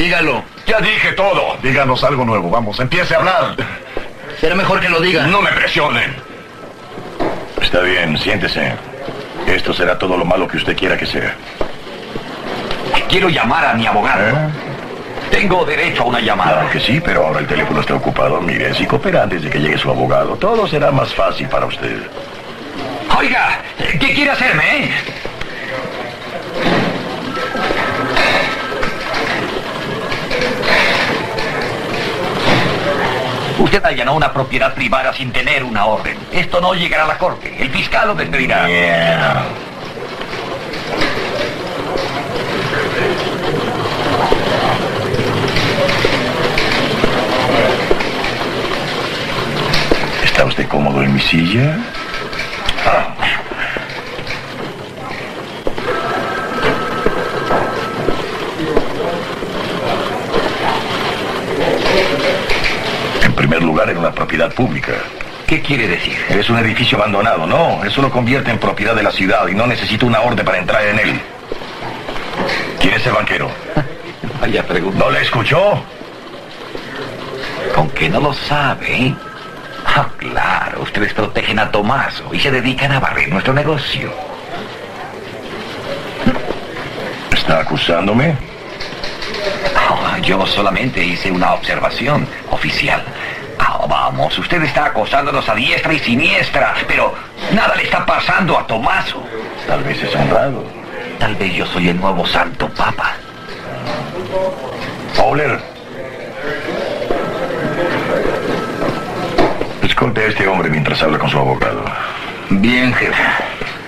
dígalo. Ya dije todo. Díganos algo nuevo, vamos, empiece a hablar. Será mejor que lo diga. No me presionen. Está bien, siéntese. Esto será todo lo malo que usted quiera que sea. Quiero llamar a mi abogado. Tengo derecho a una llamada. Claro que sí, pero ahora el teléfono está ocupado. Mire, si coopera antes de que llegue su abogado, todo será más fácil para usted. Oiga, ¿qué quiere hacerme, eh? Usted allanó una propiedad privada sin tener una orden. Esto no llegará a la corte. El fiscal lo despedirá. Yeah. ¿Está usted cómodo en mi silla? En primer lugar, era una propiedad pública. ¿Qué quiere decir? Es un edificio abandonado, ¿no? Eso lo convierte en propiedad de la ciudad y no necesito una orden para entrar en él. ¿Quién es el banquero? Vaya pregunta. ¿No le escuchó? ¿Con qué no lo sabe, eh? Ah, claro, ustedes protegen a Tomaso y se dedican a barrer nuestro negocio. ¿Está acusándome? Oh, yo solamente hice una observación oficial. Ah, vamos, usted está acosándonos a diestra y siniestra, pero nada le está pasando a Tomaso. Tal vez es honrado. Tal vez yo soy el nuevo Santo Papa. Fowler. Escolte a este hombre mientras habla con su abogado. Bien, jefe.